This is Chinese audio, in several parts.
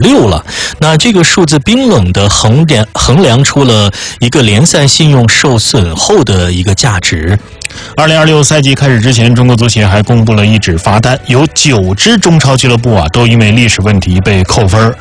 6了。那这个数字冰冷的衡量出了一个联赛信用受损后的一个价值。 2026赛季开始之前，中国足协还公布了一纸罚单，有9支中超俱乐部都因为历史问题被扣分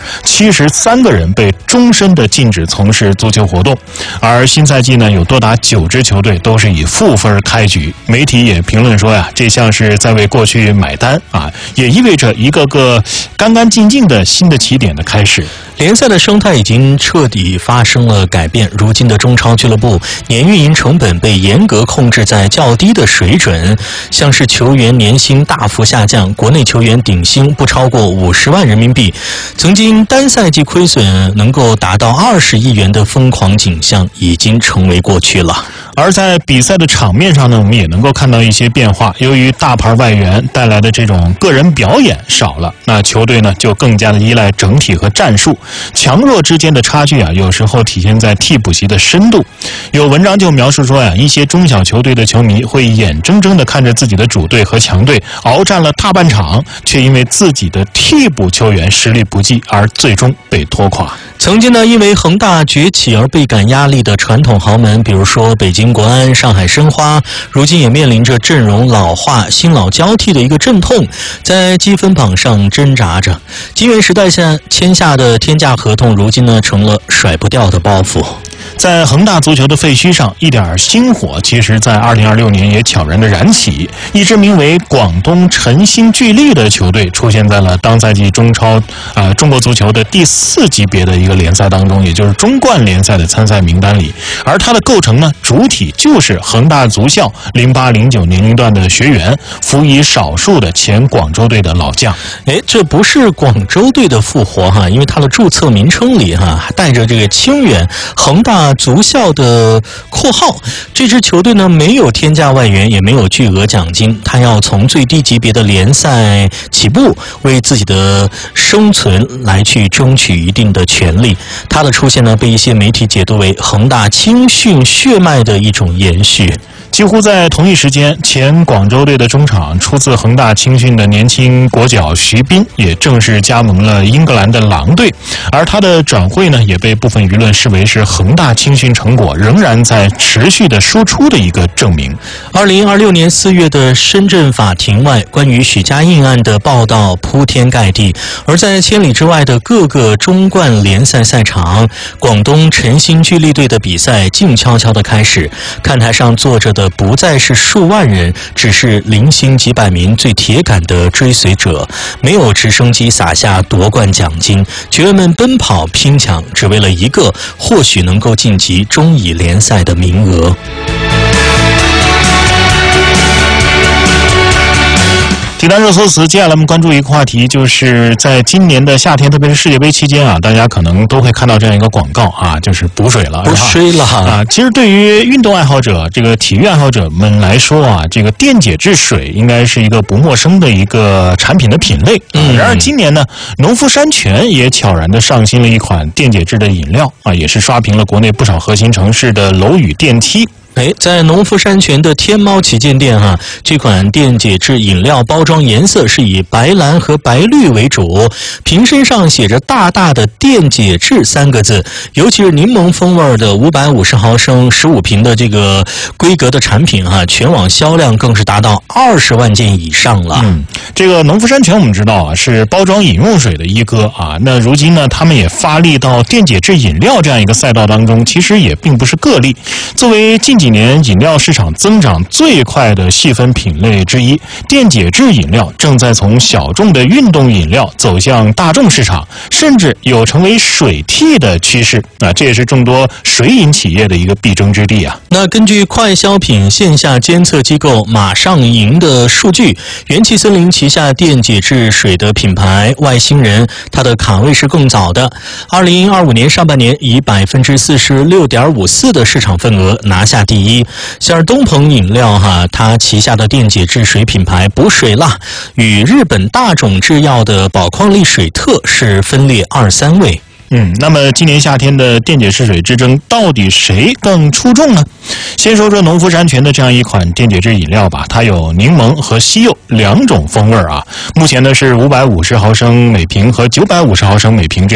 ，73个人被终身的禁止从事足球活动。而新赛季呢，有多达9支球队都是以负分开局。媒体也评论说这像是在为过去买单也意味着一个个干干净净的新的起点的开始。 联赛的生态已经彻底发生了改变，如今的中超俱乐部年运营成本被严格控制在较低的水准，像是球员年薪大幅下降，国内球员顶薪不超过50万人民币，曾经单赛季亏损能够达到20亿元的疯狂景象已经成为过去了。 而在比赛的场面上呢，我们也能够看到一些变化。由于大牌外援带来的这种个人表演少了，那球队呢就更加的依赖整体和战术。强弱之间的差距有时候体现在替补席的深度。有文章就描述说一些中小球队的球迷会眼睁睁地看着自己的主队和强队鏖战了大半场，却因为自己的替补球员实力不济而最终被拖垮。 曾经呢，因为恒大崛起而倍感压力的传统豪门，比如说北京国安、上海申花，如今也面临着阵容老化、新老交替的一个阵痛，在积分榜上挣扎着。金元时代下签下的天价合同，如今呢成了甩不掉的包袱。 在恒大足球的废墟上，一点星火其实在2026年也悄然的燃起。一支名为广东晨星聚力的球队出现在了当赛季中国足球的第4级别的一个联赛当中，也就是中冠联赛的参赛名单里。而它的构成呢，主体就是恒大足校08-09年龄段的学员，辅以少数的前广州队的老将。 这不是广州队的复活因为它的注册名称里还带着这个清远恒大足校的括号。这支球队呢没有天价外援，也没有巨额奖金，他要从最低级别的联赛起步，为自己的生存来去争取一定的权利。他的出现呢，被一些媒体解读为恒大青训血脉的一种延续。 几乎在同一时间，前广州队的中场出自恒大青训的年轻国脚徐斌也正式加盟了英格兰的狼队，而他的转会呢，也被部分舆论视为是恒大青训成果仍然在持续的输出的一个证明。 2026年4月的深圳法庭外，关于许家印案的报道铺天盖地，而在千里之外的各个中冠联赛赛场，广东晨星聚力队的比赛静悄悄地开始，看台上坐着的不再是数万人，只是零星几百名最铁杆的追随者。没有直升机撒下夺冠奖金，球员们奔跑拼抢，只为了一个或许能够晋级中乙联赛的名额。 体坛热搜词，接下来我们关注一个话题，就是在今年的夏天，特别是世界杯期间大家可能都会看到这样一个广告就是补水了， 补水了其实对于运动爱好者、这个体育爱好者们来说这个电解质水应该是一个不陌生的一个产品的品类。然而今年呢，农夫山泉也悄然的上新了一款电解质的饮料也是刷屏了国内不少核心城市的楼宇电梯。 在农夫山泉的天猫旗舰店这款电解质饮料包装颜色是以白蓝和白绿为主，瓶身上写着大大的电解质3个字，尤其是柠檬风味的550毫升15瓶的这个规格的产品全网销量更是达到20万件以上了。 这个农夫山泉我们知道是包装饮用水的一哥那如今呢，他们也发力到电解质饮料这样一个赛道当中，其实也并不是个例。作为近几年饮料市场增长最快的细分品类之一，电解质饮料正在从小众的运动饮料走向大众市场，甚至有成为水替的趋势。这也是众多水饮企业的一个必争之地那根据快消品线下监测机构马上赢的数据，元气森林旗下电解质水的品牌外星人，它的卡位是更早的。2025年上半年以46.54%的市场份额拿下第一。像是东鹏饮料它旗下的电解质水品牌补水啦，与日本大种制药的宝矿力水特是分列2、3位。 那么今年夏天的电解质水之争，到底谁更出众呢？先说说农夫山泉的这样一款电解质饮料吧，它有柠檬和西柚2种风味目前呢是550毫升每瓶和950毫升每瓶